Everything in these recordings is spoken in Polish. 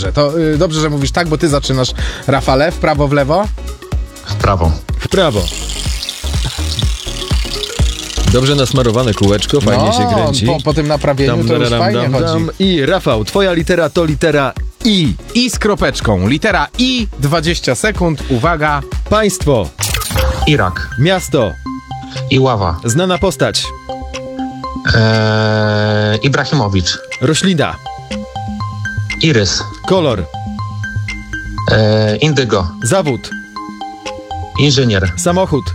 dobrze, to dobrze, że mówisz tak, bo ty zaczynasz, Rafale, w prawo, w lewo? W prawo. W prawo. Dobrze nasmarowane kółeczko, fajnie się kręci. Po tym naprawieniu to już fajnie chodzi. I Rafał, twoja litera to litera I. I z kropeczką. Litera I, 20 sekund, uwaga. Państwo. Irak. Miasto. Iława. Znana postać. Ibrahimowicz. Roślina. Irys. Kolor. Indygo. Zawód. Inżynier. Samochód.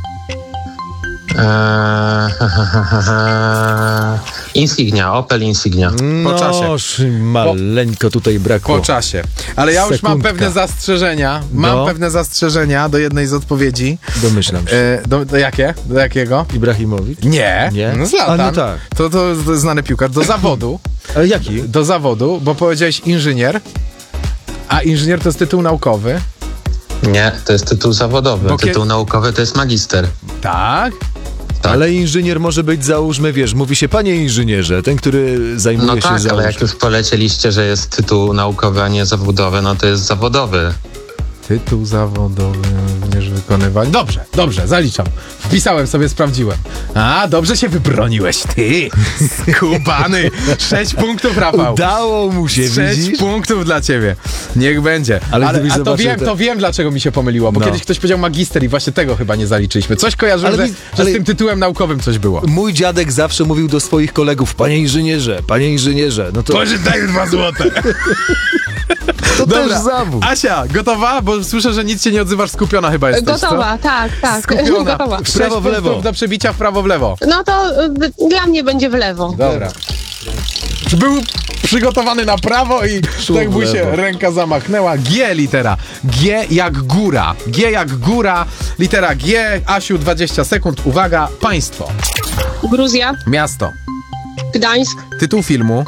Insignia, Opel Insignia. Po czasie. Maleńko tutaj brakło. Po czasie. Ale ja już mam Sekundka. pewne zastrzeżenia. Mam pewne zastrzeżenia do jednej z odpowiedzi. Domyślam się. Do jakie? Do jakiego? Ibrahimowicz? Nie. Nie? No Zlatan. A no tak. To znany piłkarz. Do zawodu. Ale jaki? Do zawodu, bo powiedziałeś inżynier, a inżynier to jest tytuł naukowy. Nie, to jest tytuł zawodowy. Bo Tytuł naukowy to jest magister. Tak? Tak. Ale inżynier może być, załóżmy, wiesz, mówi się panie inżynierze, ten, który zajmuje No się tak, ale załóżmy. jak już polecieliście, że jest tytuł naukowy, a nie zawodowy, no to jest zawodowy. Tytuł zawodowy, również wykonywali. Dobrze, zaliczam. Wpisałem sobie, sprawdziłem. A, dobrze się wybroniłeś, ty. Skubany. 6 punktów, Rafał. Udało mu się, 6 widzisz? punktów dla ciebie. Niech będzie. Ale gdybyś zobaczył to wiem, dlaczego mi się pomyliło, bo No. kiedyś ktoś powiedział magister i właśnie tego chyba nie zaliczyliśmy. Coś kojarzyłem, że z tym tytułem naukowym coś było. Mój dziadek zawsze mówił do swoich kolegów, panie inżynierze, no to... Boże, daj 2 złote. To Dobra. też zawód. Asia, gotowa? Bo słyszę, że nic się nie odzywasz, skupiona chyba jesteś, Gotowa, tak. Skupiona. Gotowa. W prawo, w lewo. Do przebicia w prawo, w lewo. No to dla mnie będzie w lewo. Dobra. Był przygotowany na prawo i tak mu się ręka zamachnęła. G litera. G jak góra. G jak góra. Litera G. Asiu, 20 sekund. Uwaga. Państwo. Gruzja, Miasto. Gdańsk, Tytuł filmu.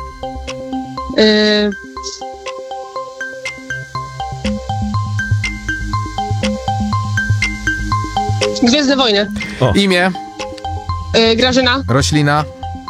Gwiezdne Wojny, Imię. Grażyna, Roślina.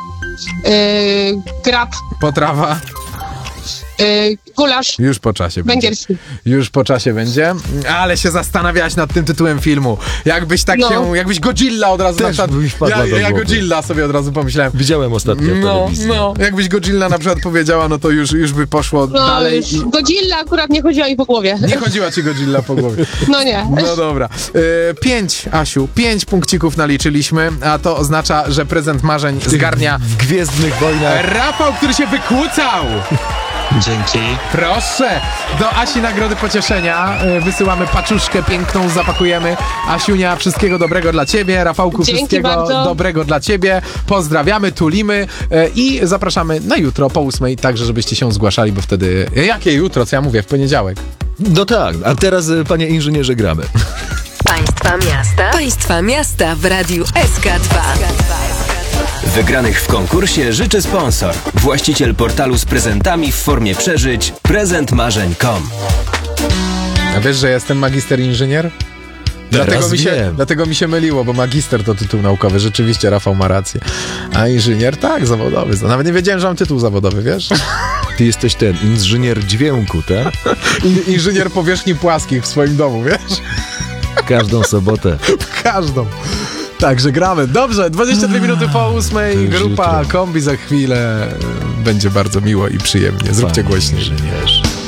Grab, Potrawa. Gulasz, Już po czasie będzie. węgierski. Już po czasie będzie. Ale się zastanawiałaś nad tym tytułem filmu. Jakbyś tak się... Jakbyś Godzilla od razu... Też by mi wpadła do ja głowy. Godzilla sobie od razu pomyślałem. Widziałem ostatnio w telewizji. Jakbyś Godzilla na przykład powiedziała, no to już by poszło No, dalej. już Godzilla akurat nie chodziła mi po głowie. Nie chodziła ci Godzilla po głowie. No nie. No dobra. 5, Asiu, 5 punkcików naliczyliśmy, a to oznacza, że prezent marzeń zgarnia W Gwiezdnych Wojnach. Rafał, który się wykłócał. Dzięki. Proszę, do Asi nagrody pocieszenia wysyłamy paczuszkę piękną, zapakujemy. Asiunia, wszystkiego dobrego dla ciebie. Rafałku, Dzięki wszystkiego bardzo. dobrego dla ciebie. Pozdrawiamy, tulimy i zapraszamy na jutro po 8, także żebyście się zgłaszali, bo wtedy... Jakie jutro? Co ja mówię? W poniedziałek. No tak, a teraz, panie inżynierze, gramy. Państwa miasta w Radiu SK2. Wygranych w konkursie życzy sponsor. Właściciel portalu z prezentami w formie przeżyć prezentmarzeń.com. A wiesz, że jestem magister inżynier? Dlatego mi się myliło, bo magister to tytuł naukowy. Rzeczywiście Rafał ma rację. A inżynier? Tak, zawodowy. Nawet nie wiedziałem, że mam tytuł zawodowy, wiesz? Ty jesteś ten inżynier dźwięku, tak? Inżynier powierzchni płaskich w swoim domu, wiesz? Każdą sobotę. Każdą. Także gramy. Dobrze, 22 minuty po 8. Grupa jutro. Kombi za chwilę. Będzie bardzo miło i przyjemnie. Zróbcie Panie głośniej. inżynierze.